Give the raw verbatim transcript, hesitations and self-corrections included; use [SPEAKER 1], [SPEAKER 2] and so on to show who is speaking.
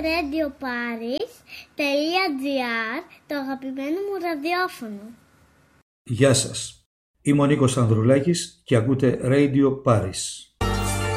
[SPEAKER 1] radio paris τελεία gr, το αγαπημένο μου ραδιόφωνο.
[SPEAKER 2] Γεια σας. Είμαι ο Νίκος Ανδρουλάκης και ακούτε Radio Paris.